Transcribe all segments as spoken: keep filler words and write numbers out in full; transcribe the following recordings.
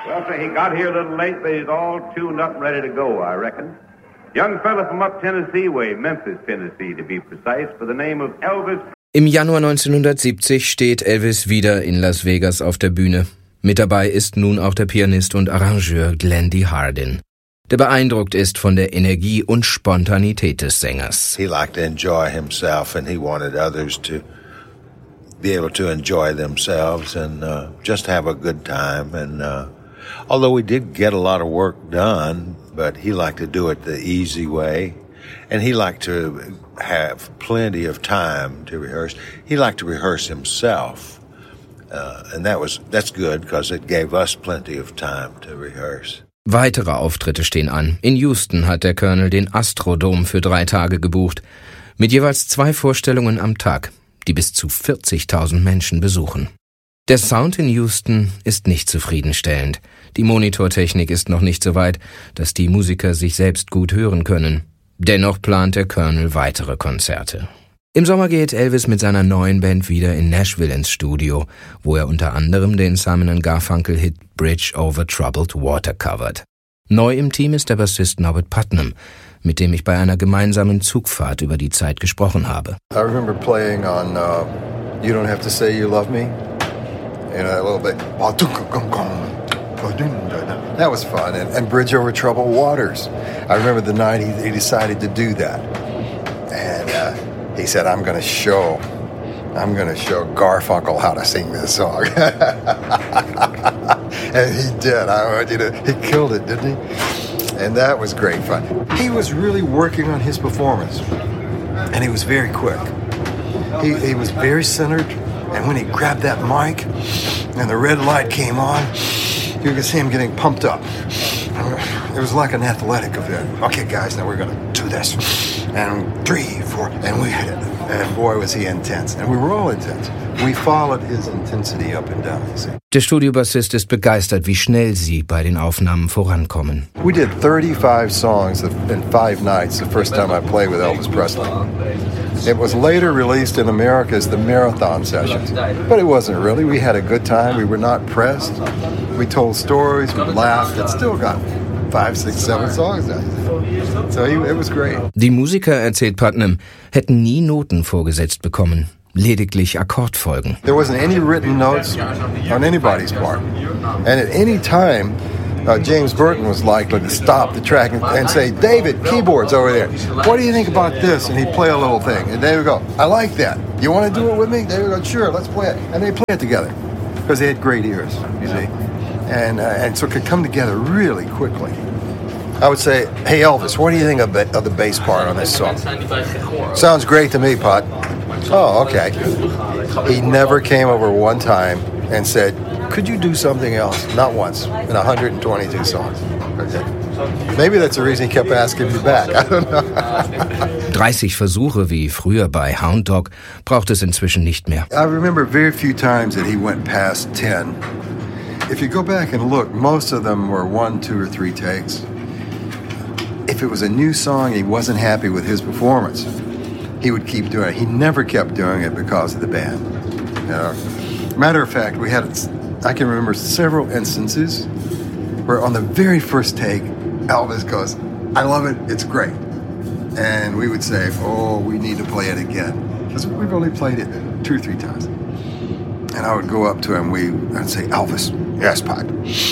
Well, sir, he got here a little late, but he's all tuned up and ready to go, I reckon. Young fella from up Tennessee way, Memphis, Tennessee, to be precise, by the name of Elvis. Im Januar neunzehnhundertsiebzig steht Elvis wieder in Las Vegas auf der Bühne. Mit dabei ist nun auch der Pianist und Arrangeur Glenn D. Hardin, der beeindruckt ist von der Energie und Spontanität des Sängers. He liked to enjoy himself and he wanted others to be able to enjoy themselves and uh, just have a good time. And uh, although we did get a lot of work done, but he liked to do it the easy way. And he liked to have plenty of time to rehearse. He liked to rehearse himself. Uh, and that was that's good because it gave us plenty of time to rehearse. Weitere Auftritte stehen an. In Houston hat der Colonel den Astrodome für drei Tage gebucht, mit jeweils zwei Vorstellungen am Tag, die bis zu vierzigtausend Menschen besuchen. Der Sound in Houston ist nicht zufriedenstellend. Die Monitortechnik ist noch nicht so weit, dass die Musiker sich selbst gut hören können. Dennoch plant der Colonel weitere Konzerte. Im Sommer geht Elvis mit seiner neuen Band wieder in Nashville ins Studio, wo er unter anderem den Simon and Garfunkel-Hit Bridge Over Troubled Water covert. Neu im Team ist der Bassist Norbert Putnam, mit dem ich bei einer gemeinsamen Zugfahrt über die Zeit gesprochen habe. I remember playing on uh, You Don't Have to Say You Love Me, you know, a little bit. That was fun, and, and Bridge Over Troubled Waters. I remember the night he, he decided to do that, and uh, he said, I'm going to show, I'm going to show Garfunkel how to sing this song. And he did. I, you know, he killed it, didn't he? And that was great fun. He was really working on his performance, and he was very quick. He, he was very centered, and when he grabbed that mic and the red light came on, you could see him getting pumped up. It was like an athletic event. Okay, guys, now we're going to do this. And three, four, and we hit it. And boy, was he intense. And we were all intense. We followed his intensity up and down, you see. Der Studiobassist ist begeistert, wie schnell sie bei den Aufnahmen vorankommen. We did thirty-five songs in five nights the first time I played with Elvis Presley. It was later released in America as the Marathon Sessions. But it wasn't really. We had a good time. We were not pressed. We told stories. We laughed. It still got five, six, seven songs now. So it was great. Die Musiker, erzählt Putnam, hätten nie Noten vorgesetzt bekommen. Lediglich Akkordfolgen. There wasn't any written notes on anybody's part. And at any time, uh, James Burton was likely to stop the track and, and say, David, keyboards over there. What do you think about this? And he'd play a little thing. And they would go, I like that. You want to do it with me? They would go, sure, let's play it. And they play it together because they had great ears, you see. And, uh, and so it could come together really quickly. I would say, hey, Elvis, what do you think of, of the bass part on this song? Sounds great to me, Put. Oh, okay. He never came over one time and said, could you do something else? Not once, in one hundred twenty-two songs. Okay. Maybe that's the reason he kept asking me back. I don't know. dreißig Versuche wie früher bei Hound Dog braucht es inzwischen nicht mehr. I remember very few times that he went past ten. If you go back and look, most of them were one, two, or three takes. If it was a new song, he wasn't happy with his performance, he would keep doing it. He never kept doing it because of the band. You know? Matter of fact, we had, I can remember several instances where on the very first take, Elvis goes, I love it, it's great. And we would say, oh, we need to play it again. Because we've only played it two or three times. And I would go up to him, we, I'd say, Elvis, yes, Pod,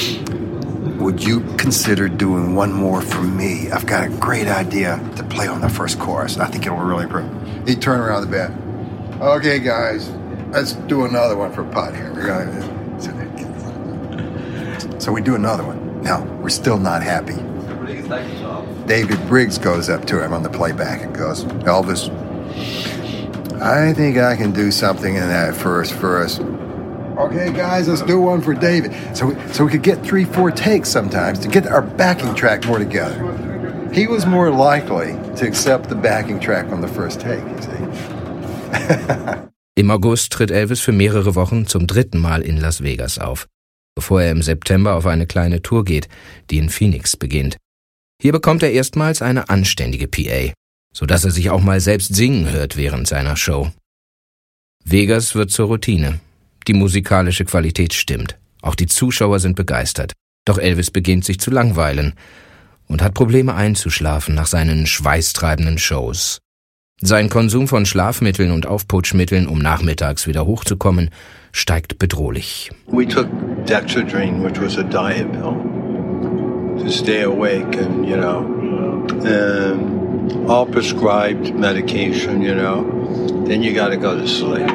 would you consider doing one more for me? I've got a great idea to play on the first chorus. I think it'll really improve. He'd turn around the band. Okay, guys, let's do another one for Pod here. We're gonna... So we do another one. Now, we're still not happy. David Briggs goes up to him on the playback and goes, Elvis, I think I can do something in that first verse. Okay, guys, let's do one for David. So we, so we could get three, four takes sometimes to get our backing track more together. He was more likely to accept the backing track on the first take, you see. Im August tritt Elvis für mehrere Wochen zum dritten Mal in Las Vegas auf, bevor er im September auf eine kleine Tour geht, die in Phoenix beginnt. Hier bekommt er erstmals eine anständige P A, sodass er sich auch mal selbst singen hört während seiner Show. Vegas wird zur Routine. Die musikalische Qualität stimmt. Auch die Zuschauer sind begeistert. Doch Elvis beginnt sich zu langweilen und hat Probleme einzuschlafen nach seinen schweißtreibenden Shows. Sein Konsum von Schlafmitteln und Aufputschmitteln, um nachmittags wieder hochzukommen, steigt bedrohlich. We took Dexedrine, which was a diet pill, to stay awake, and you know, um, all prescribed medication, you know. Then you got to go to sleep.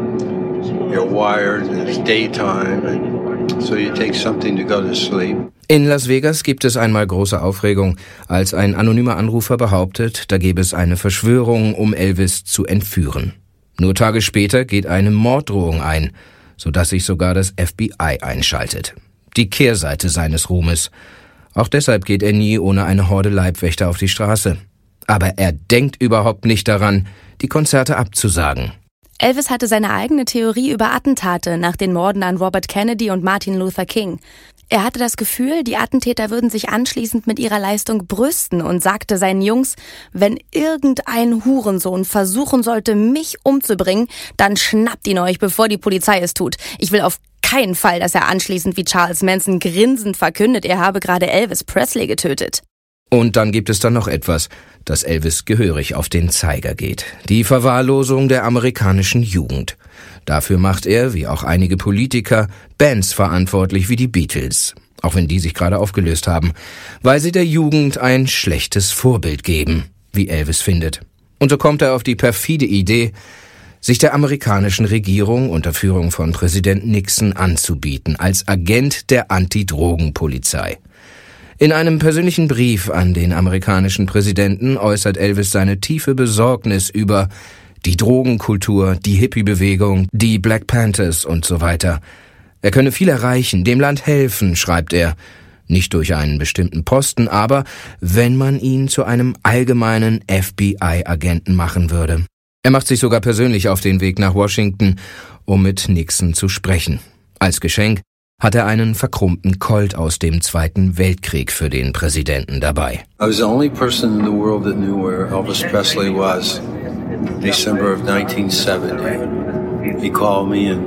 You're wired. It's daytime, and so you take something to go to sleep. In Las Vegas gibt es einmal große Aufregung, als ein anonymer Anrufer behauptet, da gäbe es eine Verschwörung, um Elvis zu entführen. Nur Tage später geht eine Morddrohung ein, sodass sich sogar das F B I einschaltet. Die Kehrseite seines Ruhmes. Auch deshalb geht er nie ohne eine Horde Leibwächter auf die Straße. Aber er denkt überhaupt nicht daran, die Konzerte abzusagen. Elvis hatte seine eigene Theorie über Attentate nach den Morden an Robert Kennedy und Martin Luther King. Er hatte das Gefühl, die Attentäter würden sich anschließend mit ihrer Leistung brüsten und sagte seinen Jungs, wenn irgendein Hurensohn versuchen sollte, mich umzubringen, dann schnappt ihn euch, bevor die Polizei es tut. Ich will auf keinen Fall, dass er anschließend wie Charles Manson grinsend verkündet, er habe gerade Elvis Presley getötet. Und dann gibt es dann noch etwas, das Elvis gehörig auf den Zeiger geht. Die Verwahrlosung der amerikanischen Jugend. Dafür macht er, wie auch einige Politiker, Bands verantwortlich wie die Beatles, auch wenn die sich gerade aufgelöst haben, weil sie der Jugend ein schlechtes Vorbild geben, wie Elvis findet. Und so kommt er auf die perfide Idee, sich der amerikanischen Regierung unter Führung von Präsident Nixon anzubieten, als Agent der Antidrogenpolizei. In einem persönlichen Brief an den amerikanischen Präsidenten äußert Elvis seine tiefe Besorgnis über die Drogenkultur, die Hippie-Bewegung, die Black Panthers und so weiter. Er könne viel erreichen, dem Land helfen, schreibt er. Nicht durch einen bestimmten Posten, aber wenn man ihn zu einem allgemeinen F B I-Agenten machen würde. Er macht sich sogar persönlich auf den Weg nach Washington, um mit Nixon zu sprechen. Als Geschenk hat er einen verkrummten Colt aus dem Zweiten Weltkrieg für den Präsidenten dabei. I was the only person in the world that knew where Elvis Presley was. December of nineteen seventy. He called me and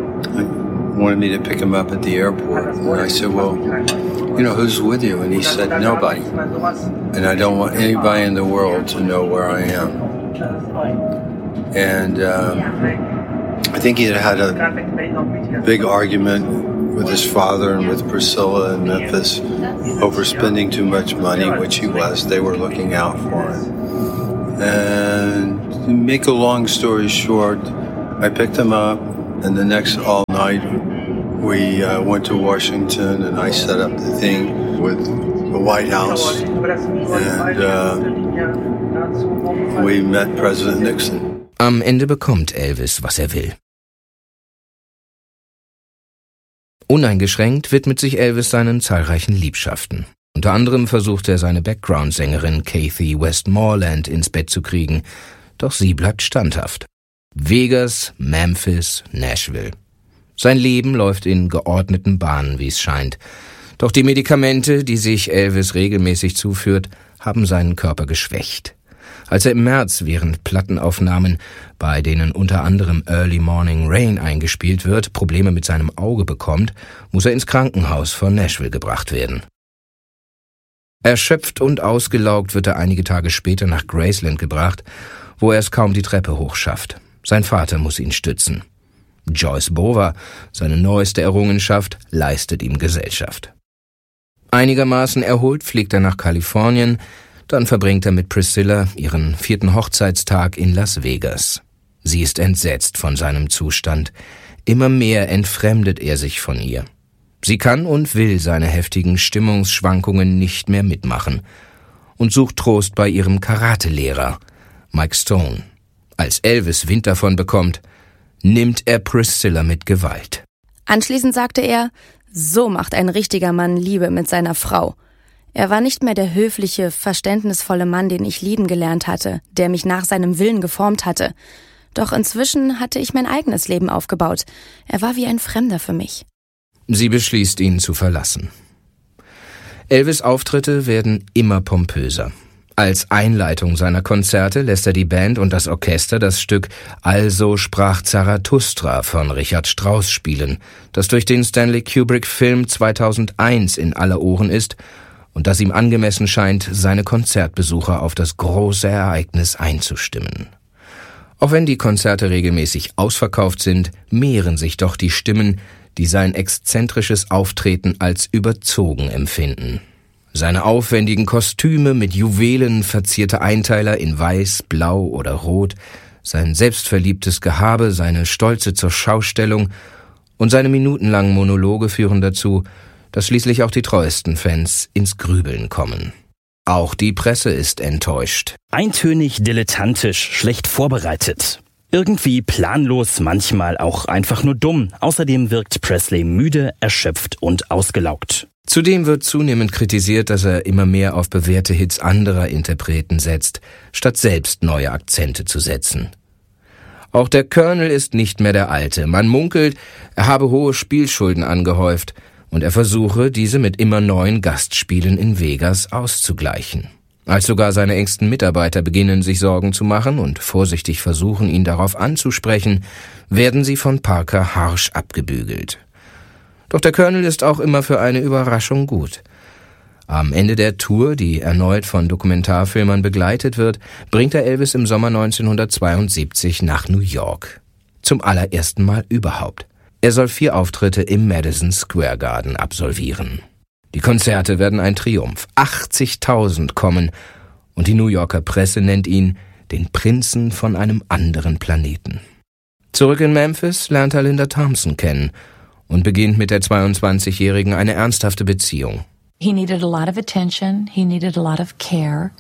wanted me to pick him up at the airport. And I said, well, you know, who's with you? And he said, nobody. And I don't want anybody in the world to know where I am. And um, I think he had had a big argument with his father and with Priscilla in Memphis over spending too much money, which he was. They were looking out for him. And to make a long story short, I picked him up, and the next all night we uh, went to Washington, and I set up the thing with the White House, and uh, we met President Nixon. Am Ende bekommt Elvis, was er will. Uneingeschränkt widmet sich Elvis seinen zahlreichen Liebschaften. Unter anderem versucht er, seine Background-Sängerin Kathy Westmoreland ins Bett zu kriegen, doch sie bleibt standhaft. Vegas, Memphis, Nashville. Sein Leben läuft in geordneten Bahnen, wie es scheint. Doch die Medikamente, die sich Elvis regelmäßig zuführt, haben seinen Körper geschwächt. Als er im März während Plattenaufnahmen, bei denen unter anderem Early Morning Rain eingespielt wird, Probleme mit seinem Auge bekommt, muss er ins Krankenhaus von Nashville gebracht werden. Erschöpft und ausgelaugt wird er einige Tage später nach Graceland gebracht, wo er es kaum die Treppe hochschafft. Sein Vater muss ihn stützen. Joyce Bova, seine neueste Errungenschaft, leistet ihm Gesellschaft. Einigermaßen erholt fliegt er nach Kalifornien, dann verbringt er mit Priscilla ihren vierten Hochzeitstag in Las Vegas. Sie ist entsetzt von seinem Zustand. Immer mehr entfremdet er sich von ihr. Sie kann und will seine heftigen Stimmungsschwankungen nicht mehr mitmachen und sucht Trost bei ihrem Karatelehrer, Mike Stone. Als Elvis Wind davon bekommt, nimmt er Priscilla mit Gewalt. Anschließend sagte er, so macht ein richtiger Mann Liebe mit seiner Frau. Er war nicht mehr der höfliche, verständnisvolle Mann, den ich lieben gelernt hatte, der mich nach seinem Willen geformt hatte. Doch inzwischen hatte ich mein eigenes Leben aufgebaut. Er war wie ein Fremder für mich. Sie beschließt, ihn zu verlassen. Elvis' Auftritte werden immer pompöser. Als Einleitung seiner Konzerte lässt er die Band und das Orchester das Stück Also sprach Zarathustra von Richard Strauss spielen, das durch den Stanley Kubrick-Film zweitausendeins in aller Ohren ist und das ihm angemessen scheint, seine Konzertbesucher auf das große Ereignis einzustimmen. Auch wenn die Konzerte regelmäßig ausverkauft sind, mehren sich doch die Stimmen, die sein exzentrisches Auftreten als überzogen empfinden. Seine aufwendigen Kostüme mit Juwelen verzierte Einteiler in Weiß, Blau oder Rot, sein selbstverliebtes Gehabe, seine stolze Zurschaustellung und seine minutenlangen Monologe führen dazu, dass schließlich auch die treuesten Fans ins Grübeln kommen. Auch die Presse ist enttäuscht. Eintönig, dilettantisch, schlecht vorbereitet. Irgendwie planlos, manchmal auch einfach nur dumm. Außerdem wirkt Presley müde, erschöpft und ausgelaugt. Zudem wird zunehmend kritisiert, dass er immer mehr auf bewährte Hits anderer Interpreten setzt, statt selbst neue Akzente zu setzen. Auch der Colonel ist nicht mehr der Alte. Man munkelt, er habe hohe Spielschulden angehäuft und er versuche, diese mit immer neuen Gastspielen in Vegas auszugleichen. Als sogar seine engsten Mitarbeiter beginnen, sich Sorgen zu machen und vorsichtig versuchen, ihn darauf anzusprechen, werden sie von Parker harsch abgebügelt. Doch der Colonel ist auch immer für eine Überraschung gut. Am Ende der Tour, die erneut von Dokumentarfilmern begleitet wird, bringt er Elvis im Sommer neunzehnhundertzweiundsiebzig nach New York. Zum allerersten Mal überhaupt. Er soll vier Auftritte im Madison Square Garden absolvieren. Die Konzerte werden ein Triumph. achtzigtausend kommen und die New Yorker Presse nennt ihn den Prinzen von einem anderen Planeten. Zurück in Memphis lernt er Linda Thompson kennen und beginnt mit der zweiundzwanzigjährigen eine ernsthafte Beziehung. He needed a lot of attention, he needed a lot of care,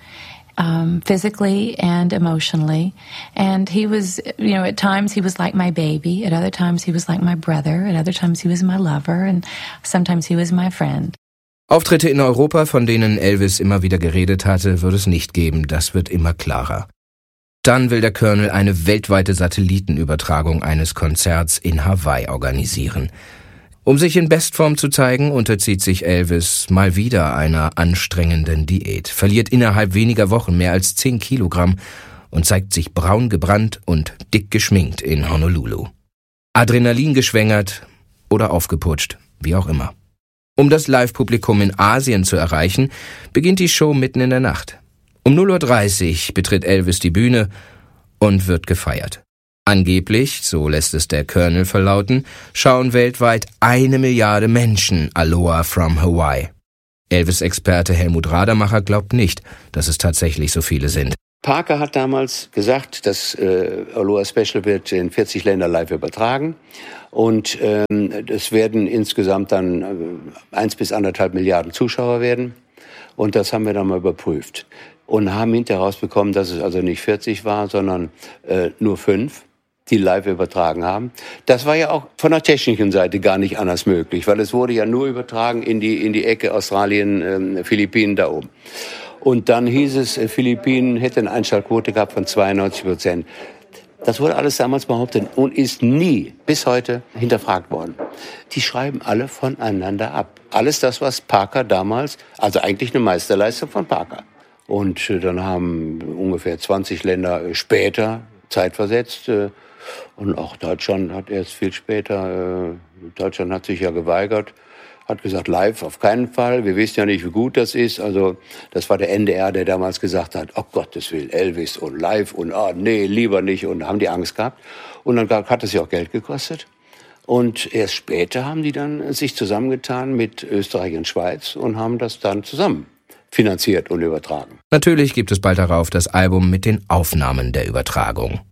um, physically and emotionally. And he was, you know, at times he was like my baby, at other times he was like my brother, at other times he was my lover, and sometimes he was my friend. Auftritte in Europa, von denen Elvis immer wieder geredet hatte, wird es nicht geben, das wird immer klarer. Dann will der Colonel eine weltweite Satellitenübertragung eines Konzerts in Hawaii organisieren. Um sich in Bestform zu zeigen, unterzieht sich Elvis mal wieder einer anstrengenden Diät, verliert innerhalb weniger Wochen mehr als zehn Kilogramm und zeigt sich braun gebrannt und dick geschminkt in Honolulu. Adrenalin geschwängert oder aufgeputscht, wie auch immer. Um das Live-Publikum in Asien zu erreichen, beginnt die Show mitten in der Nacht. Um null Uhr dreißig betritt Elvis die Bühne und wird gefeiert. Angeblich, so lässt es der Colonel verlauten, schauen weltweit eine Milliarde Menschen Aloha from Hawaii. Elvis-Experte Helmut Radermacher glaubt nicht, dass es tatsächlich so viele sind. Parker hat damals gesagt, das äh, Aloha Special wird in vierzig Länder live übertragen und ähm, es werden insgesamt dann äh, eins bis anderthalb Milliarden Zuschauer werden und das haben wir dann mal überprüft und haben hinterher rausbekommen, dass es also nicht vierzig war, sondern äh, nur fünf, die live übertragen haben. Das war ja auch von der technischen Seite gar nicht anders möglich, weil es wurde ja nur übertragen in die in die Ecke Australien, äh, Philippinen da oben. Und dann hieß es, Philippinen hätte eine Einschaltquote gehabt von zweiundneunzig Prozent. Das wurde alles damals behauptet und ist nie bis heute hinterfragt worden. Die schreiben alle voneinander ab. Alles das, was Parker damals, also eigentlich eine Meisterleistung von Parker. Und dann haben ungefähr zwanzig Länder später zeitversetzt. Und auch Deutschland hat erst viel später, Deutschland hat sich ja geweigert, hat gesagt, live auf keinen Fall. Wir wissen ja nicht, wie gut das ist. Also das war der N D R, der damals gesagt hat, oh Gottes Willen, Elvis und live und ah, nee, lieber nicht. Und haben die Angst gehabt. Und dann hat es ja auch Geld gekostet. Und erst später haben die dann sich zusammengetan mit Österreich und Schweiz und haben das dann zusammen finanziert und übertragen. Natürlich gibt es bald darauf das Album mit den Aufnahmen der Übertragung.